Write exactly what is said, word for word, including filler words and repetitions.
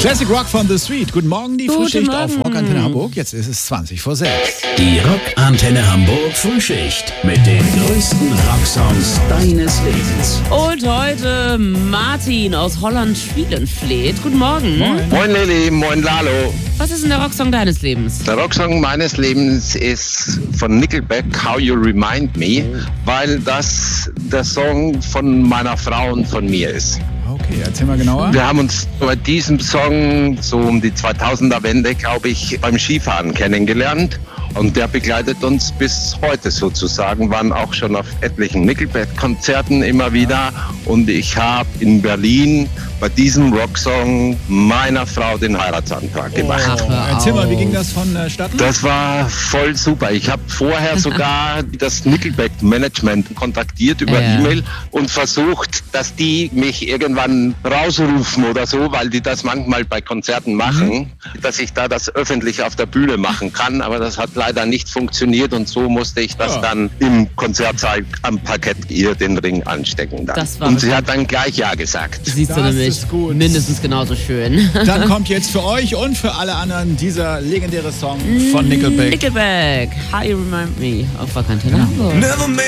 Classic Rock von The Street. Guten Morgen, die Guten Frühschicht Morgen. auf Rockantenne Hamburg. Jetzt ist es zwanzig vor sechs. Die Rockantenne Hamburg Frühschicht mit den größten Rocksongs deines Lebens. Und heute Martin aus Holland-Schwielenfleet. Guten Morgen. Moin. Moin Lili, moin Lalo. Was ist denn der Rocksong deines Lebens? Der Rocksong meines Lebens ist von Nickelback, How You Remind Me, weil das der Song von meiner Frau und von mir ist. Okay, erzähl mal genauer. Wir haben uns bei diesem Song so um die zweitausender-Wende, glaube ich, beim Skifahren kennengelernt. Und der begleitet uns bis heute sozusagen, waren auch schon auf etlichen Nickelback-Konzerten immer wieder. Und ich habe in Berlin bei diesem Rocksong meiner Frau den Heiratsantrag gemacht. Ach, hör Erzähl mal, wie auf. ging das vonstatten? Das war voll super. Ich habe vorher sogar das Nickelback-Management kontaktiert über Ja. E-Mail und versucht, dass die mich irgendwann rausrufen oder so, weil die das manchmal bei Konzerten machen, dass ich da das öffentlich auf der Bühne machen kann. Aber das hat leider nicht funktioniert und so musste ich das Ja. dann im Konzertsaal am Parkett ihr den Ring anstecken. Dann. Das war und sie bestimmt- hat dann gleich Ja gesagt. Siehst du Das nämlich, ist gut. mindestens genauso schön. Dann kommt jetzt für euch und für alle anderen dieser legendäre Song von Nickelback. Nickelback, How You Remind Me auf Rockantenne Hamburg.